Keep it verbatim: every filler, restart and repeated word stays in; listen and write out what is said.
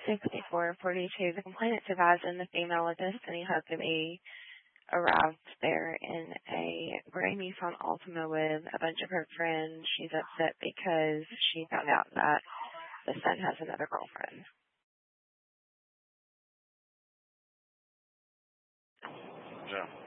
sixty-four forty-two. The complainant survives and the female with Destiny Hope to be arrived there in a gray Nissan Altima with a bunch of her friends. She's upset because she found out that the son has another girlfriend. Yeah.